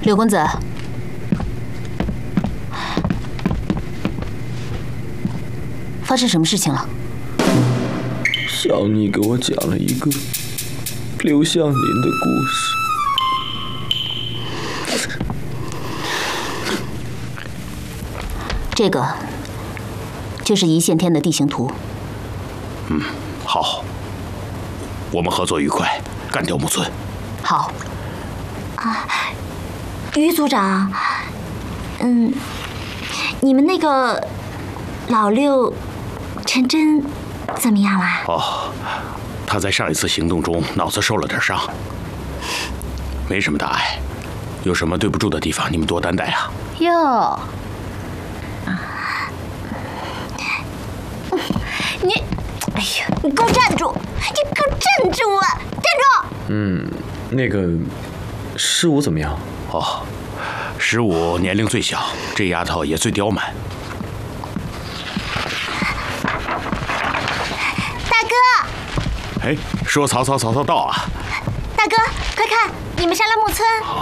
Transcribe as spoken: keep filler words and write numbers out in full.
柳公子，发生什么事情了？ 小妮给我讲了一个刘向林的故事。 这个就是一线天的地形图。 嗯，好，我们合作愉快，干掉木村。 好。 啊，于组长，嗯，你们那个老六陈真怎么样啦？ 哦，他在上一次行动中脑子受了点伤，没什么大碍。有什么对不住的地方，你们多担待啊。 哟。 你，哎呀，你给我站住！你给我站住啊！站住！ 嗯，那个十五怎么样？ 哦，十五年龄最小，这丫头也最刁蛮。 大哥！ 哎，说曹操，曹操到啊！ 大哥，快看，你们杀了木村。